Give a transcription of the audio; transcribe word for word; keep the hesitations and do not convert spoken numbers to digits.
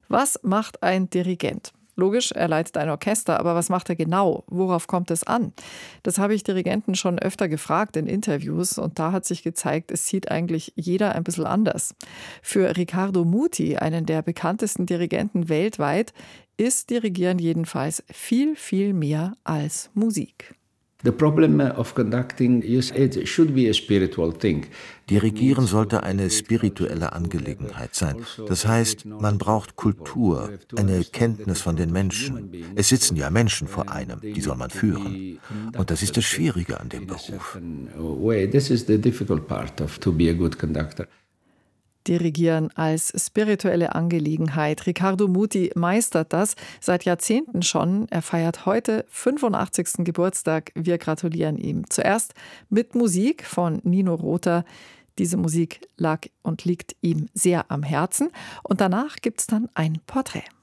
Was macht ein Dirigent? Logisch, er leitet ein Orchester, aber was macht er genau? Worauf kommt es an? Das habe ich Dirigenten schon öfter gefragt in Interviews und da hat sich gezeigt, es sieht eigentlich jeder ein bisschen anders. Für Riccardo Muti, einen der bekanntesten Dirigenten weltweit, ist Dirigieren jedenfalls viel, viel mehr als Musik. The problem of conducting is it should be a spiritual thing. Dirigieren sollte eine spirituelle Angelegenheit sein. Das heißt, man braucht Kultur, eine Kenntnis von den Menschen. Es sitzen ja Menschen vor einem, die soll man führen. Und das ist das Schwierige an dem Beruf. This is the difficult part of to be a good conductor. Dirigieren als spirituelle Angelegenheit. Riccardo Muti meistert das seit Jahrzehnten schon. Er feiert heute fünfundachtzigsten Geburtstag. Wir gratulieren ihm. Zuerst mit Musik von Nino Rota. Diese Musik lag und liegt ihm sehr am Herzen. Und danach gibt es dann ein Porträt.